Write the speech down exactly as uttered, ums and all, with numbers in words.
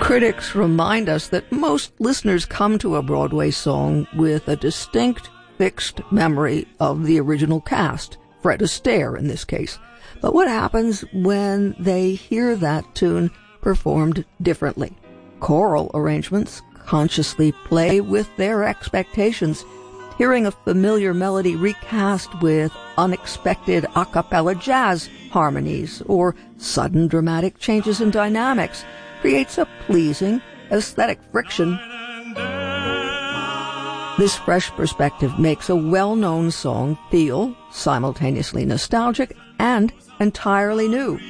Critics remind us that most listeners come to a Broadway song with a distinct, fixed memory of the original cast, Fred Astaire in this case. But what happens when they hear that tune performed differently? Choral arrangements consciously play with their expectations. Hearing a familiar melody recast with unexpected a cappella jazz harmonies or sudden dramatic changes in dynamics creates a pleasing aesthetic friction. This fresh perspective makes a well-known song feel simultaneously nostalgic and entirely new.